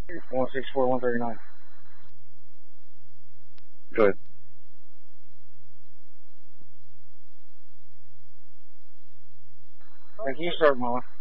164, 139. Go ahead. Can you start, Mama?